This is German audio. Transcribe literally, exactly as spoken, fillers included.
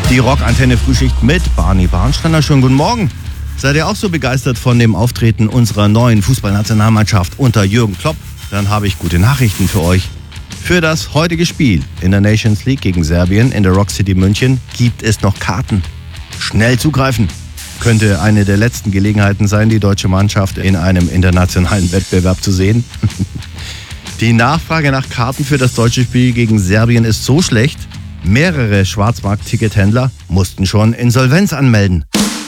Die Rockantenne-Frühschicht mit Barney Barnsteiner. Schönen guten Morgen. Seid ihr auch so begeistert von dem Auftreten unserer neuen Fußballnationalmannschaft unter Jürgen Klopp? Dann habe ich gute Nachrichten für euch. Für das heutige Spiel in der Nations League gegen Serbien in der Rock City München gibt es noch Karten. Schnell zugreifen. Könnte eine der letzten Gelegenheiten sein, die deutsche Mannschaft in einem internationalen Wettbewerb zu sehen. Die Nachfrage nach Karten für das deutsche Spiel gegen Serbien ist so schlecht, mehrere Schwarzmarkt-Tickethändler mussten schon Insolvenz anmelden.